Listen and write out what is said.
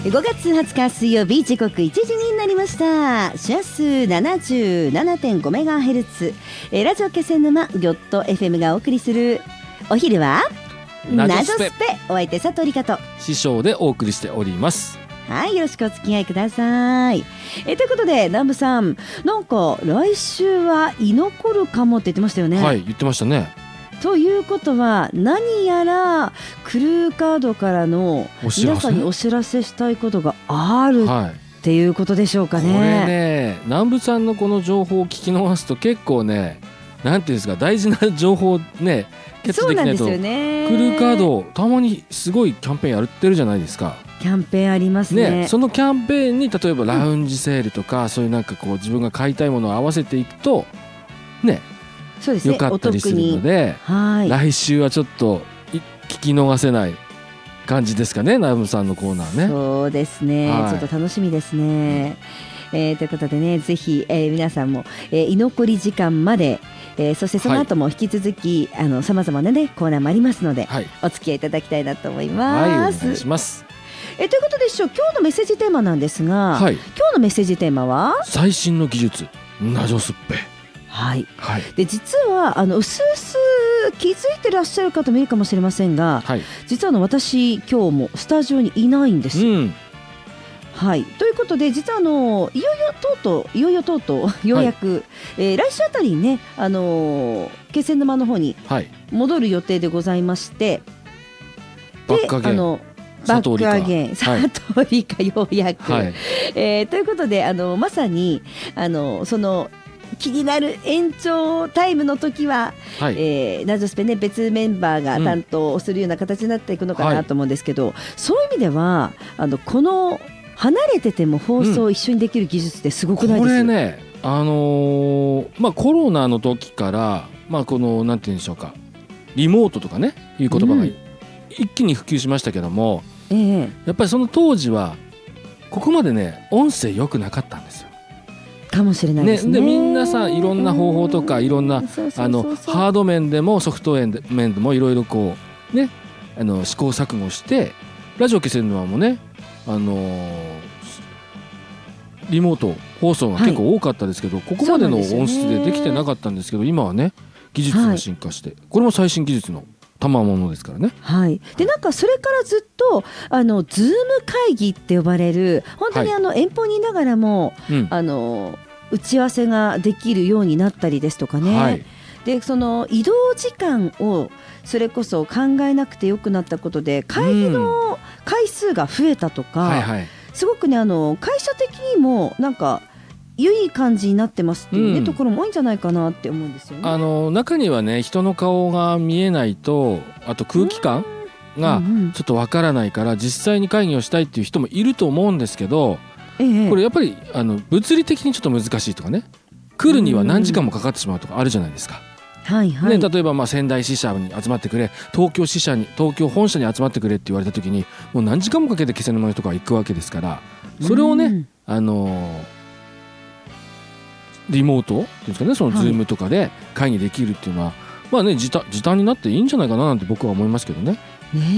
5月20日水曜日、時刻1時になりました。周波数 77.5MHz、ラジオ気仙沼ギョット FM がお送りするお昼はナジョスペ。お相手佐藤理香と師匠でお送りしております。 はい、よろしくお付き合いください。ということで南部さん、なんか来週は居残るかもって言ってましたよね。 はい、言ってましたね。 ということは何やらクルーカードからの皆さんにお知らせしたいことがあるっていうことでしょうかね。 これね、南部さんのこの情報を聞き逃すと結構ね、なんていうんですか、大事な情報ねキャッチできないと。そうなんですよね。クルーカードたまにすごいキャンペーンやってるじゃないですか。 キャンペーンありますね。 そのキャンペーンに例えばラウンジセールとか、そういうなんかこう自分が買いたいものを合わせていくとね、 そうですね、 よかったりするので、 はい、来週はちょっと聞き逃せない感じですかね、南部さんのコーナーね。 そうですね、はい、ちょっと楽しみですね。ということでね、ぜひ、皆さんも、居残り時間まで、そしてその後も引き続き、さまざまな、ね、コーナーもありますので、はい、お付き合いいただきたいなと思います。 はい、お願いします。 ということで今日のメッセージテーマなんですが、はい、今日のメッセージテーマは最新の技術ナジョスッペ。 はいはい、で実はうすうす気づいてらっしゃる方もいるかもしれませんが、はい、実は私今日もスタジオにいないんです、はい、ということで実はいよいよとうようやく、来週あたりにね気仙沼の方に戻る予定でございまして、 バックアゲンバックアゲン佐藤理香ようやく、ということでまさにその気になる延長タイムの時は、はい、ナジョスペね、別メンバーが担当するような形になっていくのかなと思うんですけど、そういう意味ではこの離れてても放送を一緒にできる技術ってすごくないですか。これね、コロナの時から、このなんて言うんでしょうか、リモートとかねいう言葉が一気に普及しましたけども、やっぱりその当時はここまでね音声良くなかったんですよ。 かもしれないですね。 でみんなさ、いろんな方法とかいろんなハード面でもソフト面でもいろいろこうね試行錯誤して、ラジオ気仙沼もねリモート放送が結構多かったですけど、ここまでの音質でできてなかったんですけど、今はね技術が進化して、これも最新技術の賜物ですからね。 はい、でなんかそれからずっとズーム会議って呼ばれる本当に遠方にいながらも、打ち合わせができるようになったりですとかね、はい、でその移動時間をそれこそ考えなくてよくなったことで会議の回数が増えたとか、すごくね会社的にもなんか良い感じになってますっていう、ところも多いんじゃないかなって思うんですよね。 中にはね、人の顔が見えないと、あと空気感がちょっとわからないから実際に会議をしたいっていう人もいると思うんですけど、これやっぱり物理的にちょっと難しいとかね、来るには何時間もかかってしまうとかあるじゃないですか。はいはい、ね、例えば仙台支社に集まってくれ、東京本社に集まってくれって言われた時にもう何時間もかけて気仙沼の人が行くわけですから、それをね、リモートっていうんですかね、そのズームとかで会議できるっていうのは、時短になっていいんじゃないかななんて僕は思いますけどね。